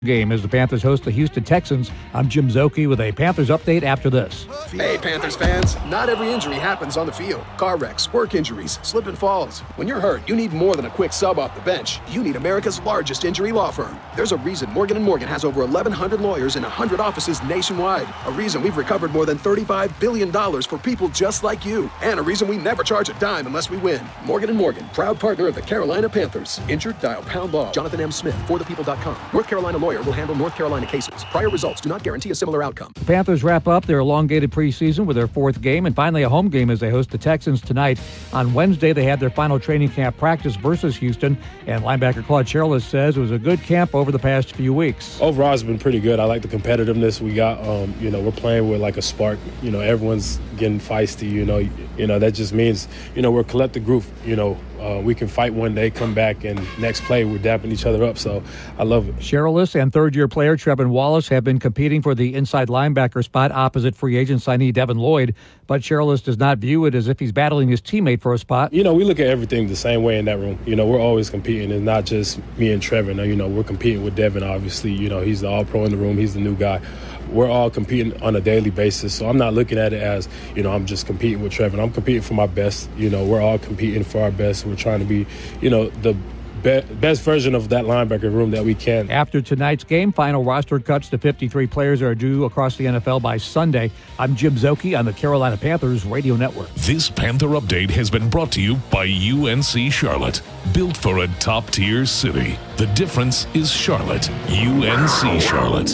game as the Panthers host the Houston Texans. I'm Jim Zoki with a Panthers update after this. Hey, Panthers fans. Not every injury happens on the field. Car wrecks, work injuries, slip and falls. When you're hurt, you need more than a quick sub off the bench. You need America's largest injury law firm. There's a reason Morgan & Morgan has over 1,100 lawyers in 100 offices nationwide. A reason we've recovered more than $35 billion for people just like you. And a reason we never charge a dime unless we win. Morgan & Morgan, proud partner of the Carolina Panthers. Injured? Dial # law. Jonathan M. Smith, forthepeople.com. North Carolina lawyer will handle North Carolina cases. Prior results do not guarantee a similar outcome. The Panthers wrap up their elongated preseason with their fourth game and finally a home game as they host the Texans tonight. On Wednesday, they had their final training camp practice versus Houston, and linebacker Claude Cherilus says it was a good camp over the past few weeks. Overall, it's been pretty good. I like the competitiveness we got. We're playing with like a spark. Everyone's getting feisty. That just means, we're a collective group. We can fight one day, come back, and next play we're dapping each other up. So I love it. Cherilus and third-year player Trevin Wallace have been competing for the inside linebacker spot opposite free agent signee Devin Lloyd, but Cherilus does not view it as if he's battling his teammate for a spot. We look at everything the same way in that room. We're always competing. It's not just me and Trevin. We're competing with Devin, obviously. He's the all-pro in the room. He's the new guy. We're all competing on a daily basis. So I'm not looking at it as, I'm just competing with Trevin. I'm competing for my best. We're all competing for our best. We're trying to be, the best version of that linebacker room that we can. After tonight's game, final roster cuts to 53 players are due across the NFL by Sunday. I'm Jim Zoki on the Carolina Panthers Radio Network. This Panther Update has been brought to you by UNC Charlotte. Built for a top-tier city. The difference is Charlotte. UNC Charlotte.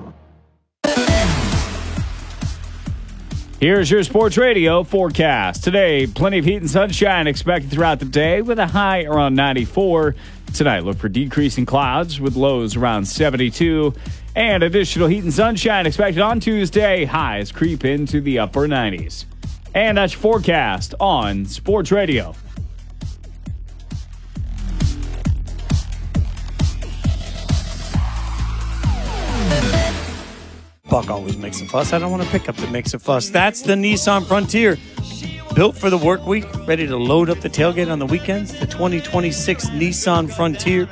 Here's your Sports Radio forecast. Today, plenty of heat and sunshine expected throughout the day with a high around 94. Tonight, look for decreasing clouds with lows around 72. And additional heat and sunshine expected on Tuesday. Highs creep into the upper 90s. And that's your forecast on Sports Radio. Buck always makes a fuss. I don't want to pick up that makes a fuss. That's the Nissan Frontier. Built for the work week, ready to load up the tailgate on the weekends. The 2026 Nissan Frontier.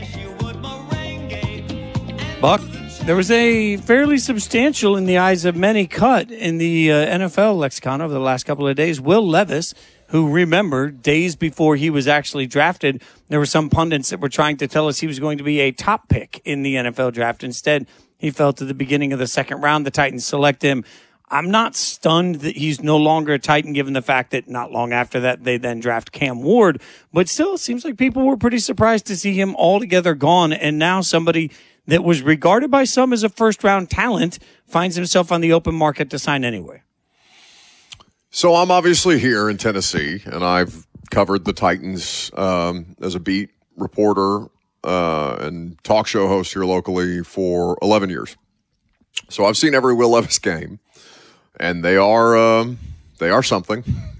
Buck, there was a fairly substantial, in the eyes of many, cut in the NFL lexicon over the last couple of days. Will Levis, who, remember, days before he was actually drafted, there were some pundits that were trying to tell us he was going to be a top pick in the NFL draft. Instead, he fell to the beginning of the second round. The Titans select him. I'm not stunned that he's no longer a Titan, given the fact that not long after that, they then draft Cam Ward. But still, it seems like people were pretty surprised to see him altogether gone. And now somebody that was regarded by some as a first-round talent finds himself on the open market to sign anyway. So I'm obviously here in Tennessee, and I've covered the Titans as a beat reporter and talk show host here locally for 11 years. So I've seen every Will Levis game, and they are something.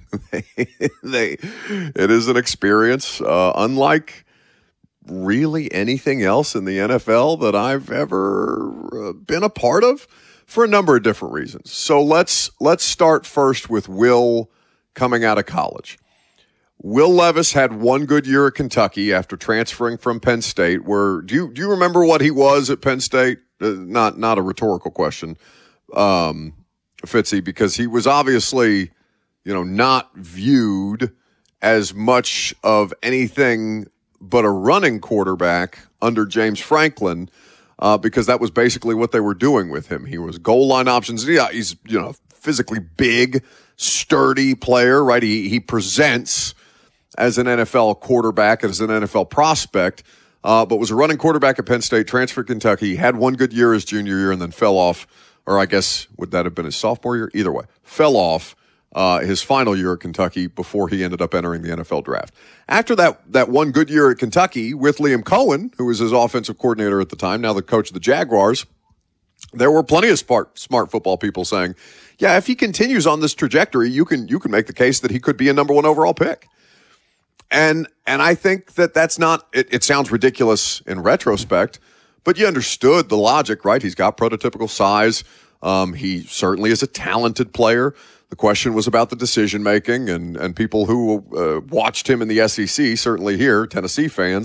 It is an experience unlike really anything else in the NFL that I've ever been a part of, for a number of different reasons. So let's start first with Will coming out of college. Will Levis had one good year at Kentucky after transferring from Penn State. Do you remember what he was at Penn State? Not a rhetorical question, Fitzy, because he was obviously, not viewed as much of anything but a running quarterback under James Franklin, because that was basically what they were doing with him. He was goal line options. Yeah, he's physically big, sturdy player, right? He presents as an NFL quarterback, as an NFL prospect, but was a running quarterback at Penn State, transferred to Kentucky, had one good year his junior year, and then fell off, or I guess, would that have been his sophomore year? Either way, fell off his final year at Kentucky before he ended up entering the NFL draft. After that one good year at Kentucky with Liam Cohen, who was his offensive coordinator at the time, now the coach of the Jaguars, there were plenty of smart football people saying, yeah, if he continues on this trajectory, you can make the case that he could be a number one overall pick. And I think that's not, it sounds ridiculous in retrospect, but you understood the logic, right? He's got prototypical size. He certainly is a talented player. The question was about the decision making, and people who watched him in the SEC, certainly here, Tennessee fans,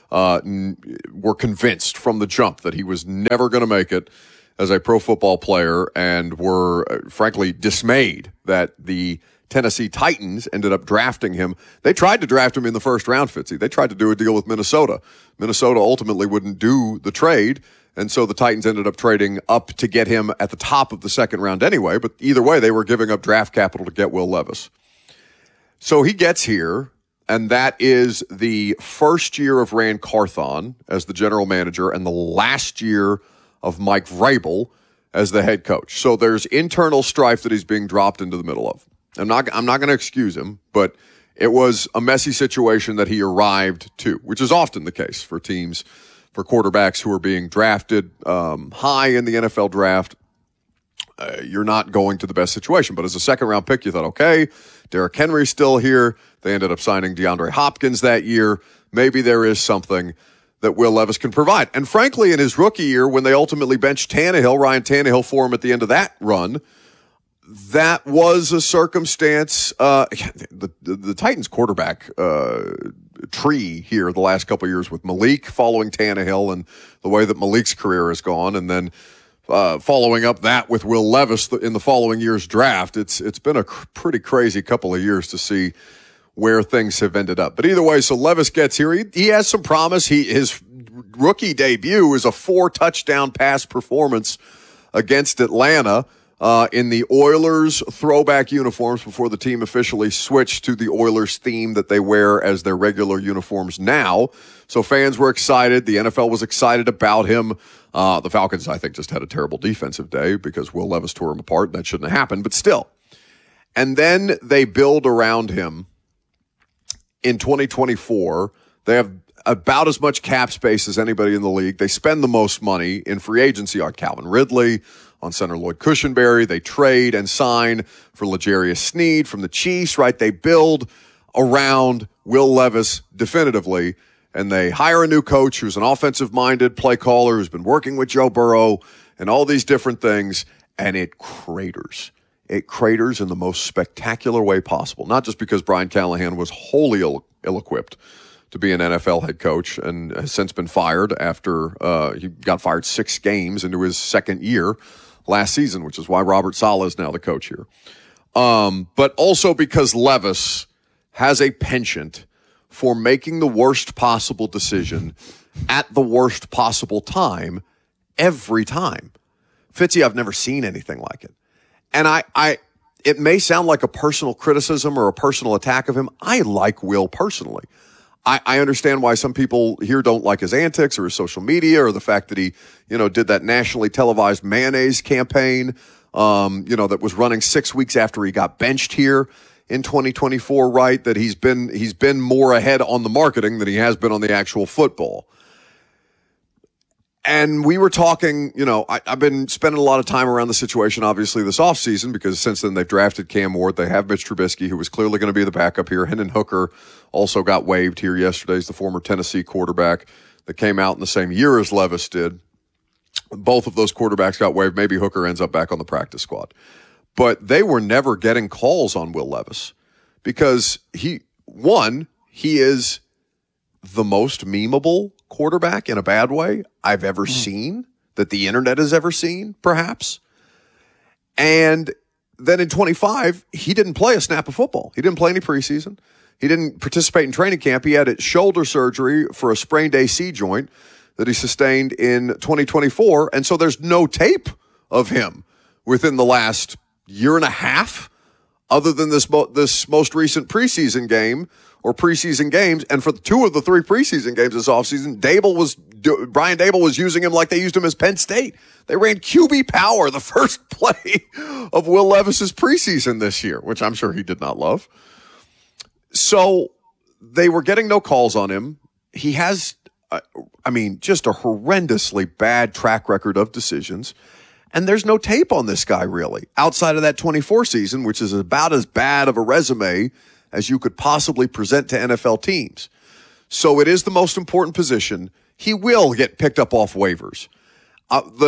were convinced from the jump that he was never going to make it as a pro football player and were, frankly, dismayed that the Tennessee Titans ended up drafting him. They tried to draft him in the first round, Fitzy. They tried to do a deal with Minnesota. Minnesota ultimately wouldn't do the trade, and so the Titans ended up trading up to get him at the top of the second round anyway, but either way, they were giving up draft capital to get Will Levis. So he gets here, and that is the first year of Rand Carthon as the general manager and the last year of Mike Vrabel as the head coach. So there's internal strife that he's being dropped into the middle of. I'm not going to excuse him, but it was a messy situation that he arrived to, which is often the case for teams, for quarterbacks who are being drafted high in the NFL draft. You're not going to the best situation. But as a second-round pick, you thought, okay, Derrick Henry's still here. They ended up signing DeAndre Hopkins that year. Maybe there is something that Will Levis can provide. And frankly, in his rookie year, when they ultimately benched Ryan Tannehill for him at the end of that run, that was a circumstance. The Titans quarterback tree here the last couple of years with Malik following Tannehill and the way that Malik's career has gone, and then following up that with Will Levis in the following year's draft. It's been a pretty crazy couple of years to see where things have ended up. But either way, so Levis gets here. He has some promise. His rookie debut is a 4-touchdown pass performance against Atlanta in the Oilers throwback uniforms before the team officially switched to the Oilers theme that they wear as their regular uniforms now. So fans were excited. The NFL was excited about him. The Falcons, I think, just had a terrible defensive day because Will Levis tore him apart. That shouldn't have happened, but still. And then they build around him in 2024. They have about as much cap space as anybody in the league. They spend the most money in free agency on Calvin Ridley, on center Lloyd Cushenberry. They trade and sign for L'Jarius Sneed from the Chiefs, right? They build around Will Levis definitively, and they hire a new coach who's an offensive-minded play caller who's been working with Joe Burrow and all these different things, and it craters. It craters in the most spectacular way possible, not just because Brian Callahan was wholly ill-equipped to be an NFL head coach and has since been fired after he got fired 6 games into his second year last season, which is why Robert Saleh is now the coach here. But also because Levis has a penchant for making the worst possible decision at the worst possible time every time. Fitzy, I've never seen anything like it. And it may sound like a personal criticism or a personal attack of him. I like Will personally. I understand why some people here don't like his antics or his social media or the fact that he, did that nationally televised mayonnaise campaign, that was running 6 weeks after he got benched here in 2024, right? That he's been more ahead on the marketing than he has been on the actual football. And we were talking, I've been spending a lot of time around the situation, obviously, this offseason, because since then they've drafted Cam Ward. They have Mitch Trubisky, who was clearly going to be the backup here. Hendon Hooker also got waived here yesterday. He's the former Tennessee quarterback that came out in the same year as Levis did. Both of those quarterbacks got waived. Maybe Hooker ends up back on the practice squad. But they were never getting calls on Will Levis because he is the most memeable quarterback in a bad way I've ever seen, that the internet has ever seen, perhaps. And then in 25, he didn't play a snap of football. He didn't play any preseason. He didn't participate in training camp. He had shoulder surgery for a sprained AC joint that he sustained in 2024. And so there's no tape of him within the last year and a half other than this most recent preseason game or preseason games. And for 2 of the 3 preseason games this offseason, Brian Dable was using him like they used him as Penn State. They ran QB power the first play of Will Levis's preseason this year, which I'm sure he did not love. So they were getting no calls on him. He has, just a horrendously bad track record of decisions. And there's no tape on this guy, really, outside of that 24 season, which is about as bad of a resume as you could possibly present to NFL teams. So it is the most important position. He will get picked up off waivers.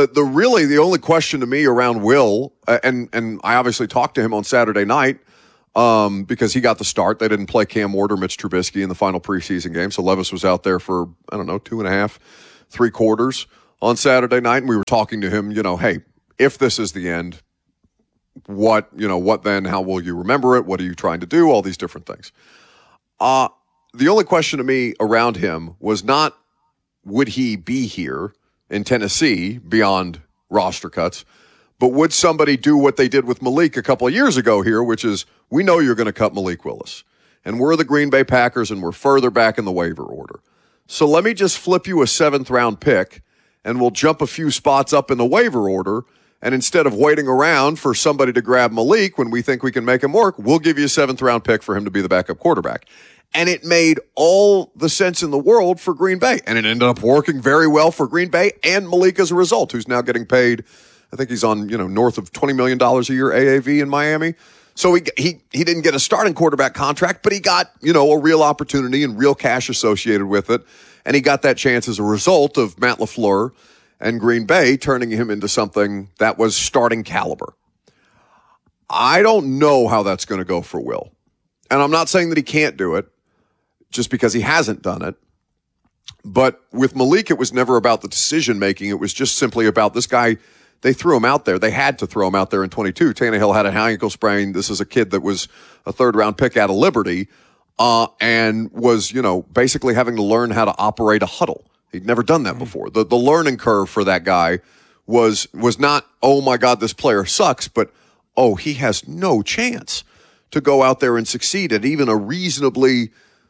The only question to me around Will, and I obviously talked to him on Saturday night because he got the start. They didn't play Cam Ward or Mitch Trubisky in the final preseason game, so Levis was out there for, 2.5, 3 quarters on Saturday night, and we were talking to him, hey, if this is the end, what then? How will you remember it? What are you trying to do? All these different things. The only question to me around him was not, would he be here in Tennessee beyond roster cuts, but would somebody do what they did with Malik a couple of years ago here, which is, we know you're going to cut Malik Willis, and we're the Green Bay Packers, and we're further back in the waiver order. So let me just flip you a 7th-round pick, and we'll jump a few spots up in the waiver order, and instead of waiting around for somebody to grab Malik when we think we can make him work, we'll give you a 7th-round pick for him to be the backup quarterback. And it made all the sense in the world for Green Bay. And it ended up working very well for Green Bay and Malik as a result, who's now getting paid, I think he's on, north of $20 million a year AAV in Miami. So he didn't get a starting quarterback contract, but he got, a real opportunity and real cash associated with it. And he got that chance as a result of Matt LaFleur and Green Bay turning him into something that was starting caliber. I don't know how that's going to go for Will. And I'm not saying that he can't do it, just because he hasn't done it. But with Malik, it was never about the decision-making. It was just simply about this guy. They threw him out there. They had to throw him out there in 22. Tannehill had a high ankle sprain. This is a kid that was a 3rd-round pick out of Liberty and was, basically having to learn how to operate a huddle. He'd never done that before. The learning curve for that guy was not, oh, my God, this player sucks, but, oh, he has no chance to go out there and succeed at even a reasonable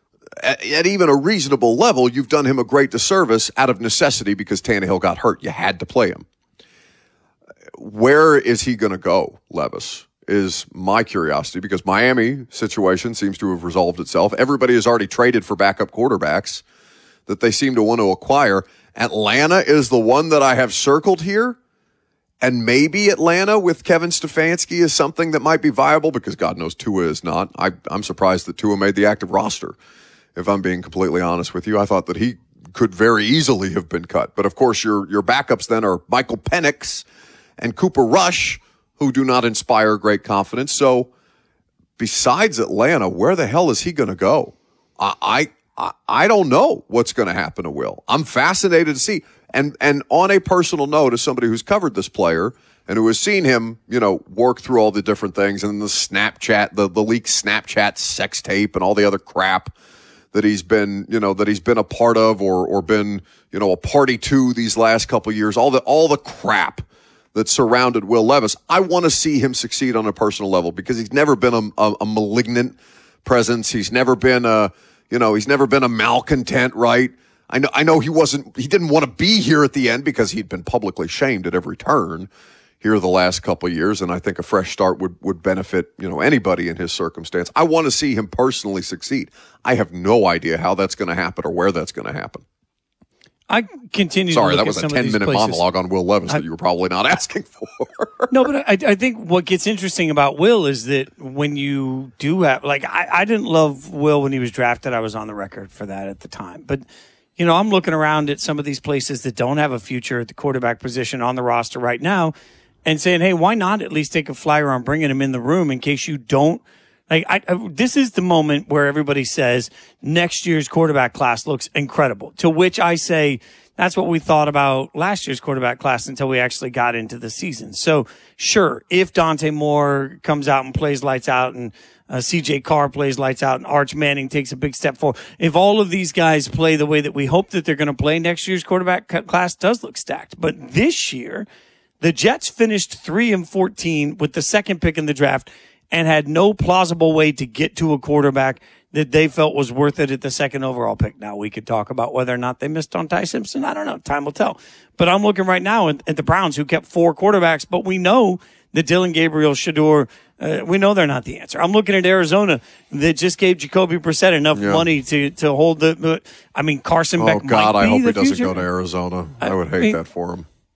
level. You've done him a great disservice out of necessity because Tannehill got hurt. You had to play him. Where is he going to go, Levis, is my curiosity, because Miami situation seems to have resolved itself. Everybody has already traded for backup quarterbacks that they seem to want to acquire. Atlanta is the one that I have circled here. And maybe Atlanta with Kevin Stefanski is something that might be viable, because God knows Tua is not. I'm surprised that Tua made the active roster, if I'm being completely honest with you. I thought that he could very easily have been cut. But, of course, your backups then are Michael Penix and Cooper Rush, who do not inspire great confidence. So besides Atlanta, where the hell is he going to go? I don't know what's going to happen to Will. I'm fascinated to see. And on a personal note, as somebody who's covered this player and who has seen him, work through all the different things and the Snapchat, the leaked Snapchat sex tape and all the other crap that he's been, a part of or been, a party to these last couple of years, all the crap that surrounded Will Levis. I want to see him succeed on a personal level, because he's never been a malignant presence. He's never been he's never been a malcontent, right? I know he didn't want to be here at the end because he'd been publicly shamed at every turn here the last couple of years. And I think a fresh start would benefit, anybody in his circumstance. I want to see him personally succeed. I have no idea how that's going to happen or where that's going to happen. I continue Sorry, to look that was at a some of these 10-minute places. monologue on Will Levis that you were probably not asking for. No, but I think what gets interesting about Will is that when you do have, I didn't love Will when he was drafted. I was on the record for that at the time. But, I'm looking around at some of these places that don't have a future at the quarterback position on the roster right now and saying, hey, why not at least take a flyer on bringing him in the room in case you don't. This is the moment where everybody says next year's quarterback class looks incredible, to which I say that's what we thought about last year's quarterback class until we actually got into the season. So sure, if Dante Moore comes out and plays lights out and CJ Carr plays lights out and Arch Manning takes a big step forward, if all of these guys play the way that we hope that they're going to play, next year's quarterback class does look stacked. But this year, the Jets finished 3-14 with the second pick in the draft and had no plausible way to get to a quarterback that they felt was worth it at the second overall pick. Now, we could talk about whether or not they missed on Ty Simpson. I don't know. Time will tell. But I'm looking right now at the Browns, who kept 4 quarterbacks, but we know that Dylan Gabriel, Shador, we know they're not the answer. I'm looking at Arizona that just gave Jacoby Brissett enough money to hold Carson Beck. Oh, God, might I be hope the he doesn't future. go to Arizona. I would hate that for him.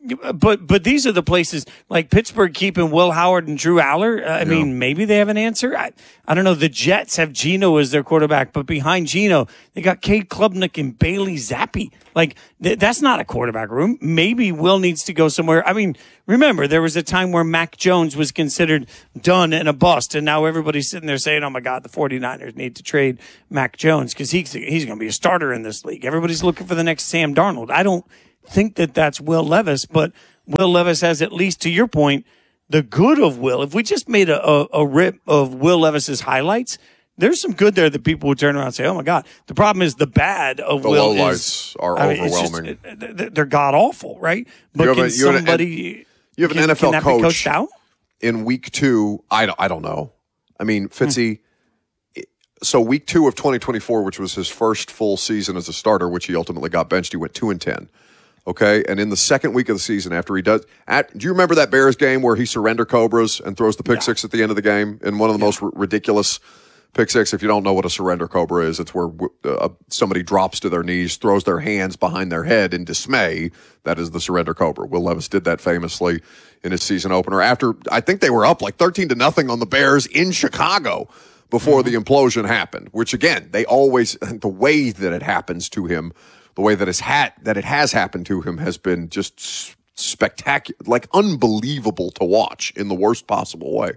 But these are the places like Pittsburgh keeping Will Howard and Drew Aller. I mean, maybe they have an answer. I don't know. The Jets have Geno as their quarterback, but behind Geno, they got Cade Klubnik and Bailey Zappi. Like, that's not a quarterback room. Maybe Will needs to go somewhere. I mean, remember, there was a time where Mac Jones was considered done and a bust, and now everybody's sitting there saying, oh, my God, the 49ers need to trade Mac Jones because he's going to be a starter in this league. Everybody's looking for the next Sam Darnold. I don't think that's Will Levis, but Will Levis has, at least to your point, the good of Will. If we just made a rip of Will Levis's highlights, there's some good there that people would turn around and say, oh my God. The problem is the bad of the Will lowlights are overwhelming. They're god awful, right? But you have an NFL coach coached out in week 2. I don't know. I mean, Fitzy. So week 2 of 2024, which was his first full season as a starter, which he ultimately got benched, he went 2-10. Okay, and in the second week of the season, after he does, do you remember that Bears game where he surrender cobras and throws the pick six at the end of the game in one of the most ridiculous pick six? If you don't know what a surrender cobra is, it's where somebody drops to their knees, throws their hands behind their head in dismay. That is the surrender cobra. Will Levis did that famously in his season opener after I think they were up like 13-0 on the Bears in Chicago before the implosion happened. Which again, they always the way that it happens to him. The way that it has happened to him has been just spectacular, like unbelievable to watch in the worst possible way.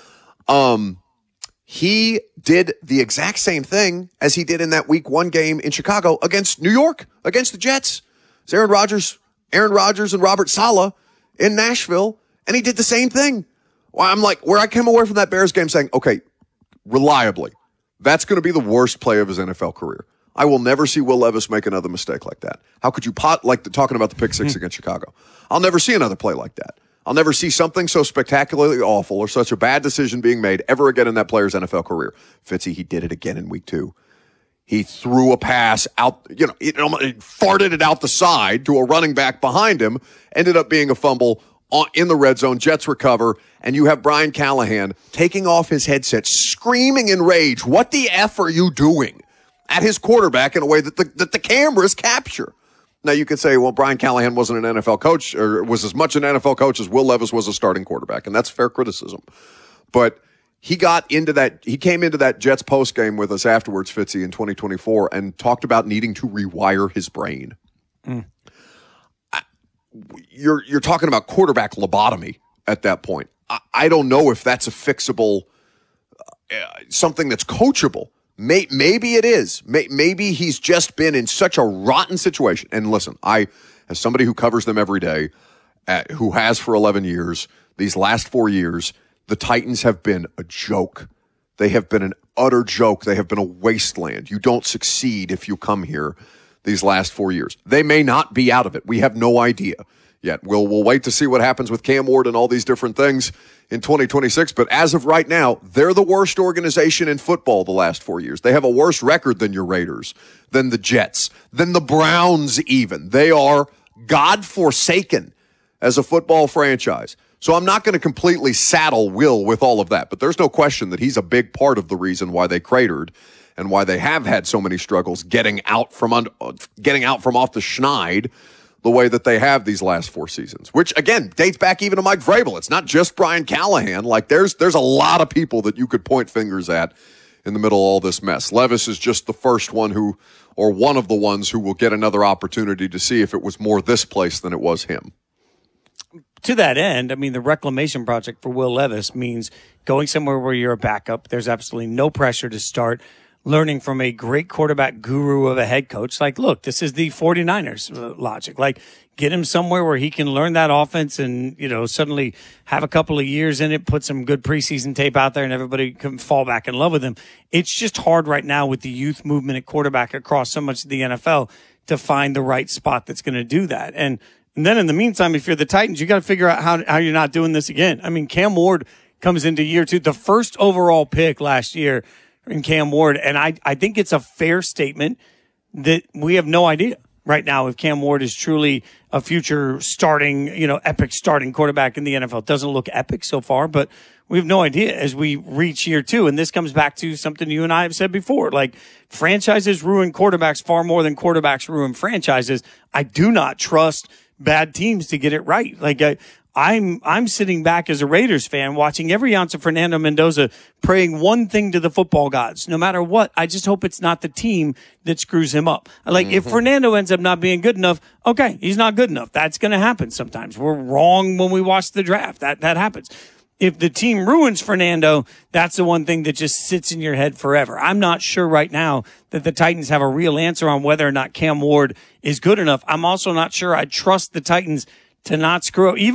He did the exact same thing as he did in that week 1 game in Chicago against New York, against the Jets. It's Aaron Rodgers and Robert Saleh in Nashville, and he did the same thing. Well, I'm like, where I came away from that Bears game saying, okay, reliably, that's going to be the worst play of his NFL career. I will never see Will Levis make another mistake like that. How could you talking about the pick six against Chicago? I'll never see another play like that. I'll never see something so spectacularly awful or such a bad decision being made ever again in that player's NFL career. Fitzy, he did it again in week 2. He threw a pass out, it farted it out the side to a running back behind him, ended up being a fumble in the red zone. Jets recover, and you have Brian Callahan taking off his headset, screaming in rage, what the F are you doing? At his quarterback in a way that the cameras capture. Now, you could say, well, Brian Callahan wasn't an NFL coach or was as much an NFL coach as Will Levis was a starting quarterback, and that's fair criticism. But he came into that Jets post game with us afterwards, Fitzy, in 2024, and talked about needing to rewire his brain. You're talking about quarterback lobotomy at that point. I don't know if that's a fixable, something that's coachable. Maybe it is. Maybe he's just been in such a rotten situation. And listen, I, as somebody who covers them every day, who has for 11 years, these last 4 years, the Titans have been a joke. They have been an utter joke. They have been a wasteland. You don't succeed if you come here these last 4 years. They may not be out of it. We have no idea yet. We'll wait to see what happens with Cam Ward and all these different things in 2026. But as of right now, they're the worst organization in football the last 4 years. They have a worse record than your Raiders, than the Jets, than the Browns even. They are God-forsaken as a football franchise. So I'm not going to completely saddle Will with all of that, but there's no question that he's a big part of the reason why they cratered and why they have had so many struggles getting out from off the schneid the way that they have these last 4 seasons, which again dates back even to Mike Vrabel. It's not just Brian Callahan. Like there's a lot of people that you could point fingers at in the middle of all this mess. Levis is just the first one one of the ones who will get another opportunity to see if it was more this place than it was him. To that end, I mean, the reclamation project for Will Levis means going somewhere where you're a backup. There's absolutely no pressure to start learning from a great quarterback guru of a head coach. Like, look, this is the 49ers logic. Like, get him somewhere where he can learn that offense and, suddenly have a couple of years in it, put some good preseason tape out there, and everybody can fall back in love with him. It's just hard right now with the youth movement at quarterback across so much of the NFL to find the right spot that's going to do that. And then in the meantime, if you're the Titans, you got to figure out how you're not doing this again. I mean, Cam Ward comes into year 2, the first overall pick last year in Cam Ward. And I think it's a fair statement that we have no idea right now if Cam Ward is truly a future starting, epic starting quarterback in the NFL. It doesn't look epic so far, but we have no idea as we reach year 2. And this comes back to something you and I have said before. Like, franchises ruin quarterbacks far more than quarterbacks ruin franchises. I do not trust bad teams to get it right. Like I'm sitting back as a Raiders fan watching every ounce of Fernando Mendoza praying one thing to the football gods. No matter what, I just hope it's not the team that screws him up. Like if Fernando ends up not being good enough, okay, he's not good enough. That's going to happen sometimes. We're wrong when we watch the draft. That happens. If the team ruins Fernando, that's the one thing that just sits in your head forever. I'm not sure right now that the Titans have a real answer on whether or not Cam Ward is good enough. I'm also not sure I trust the Titans to not screw up. Even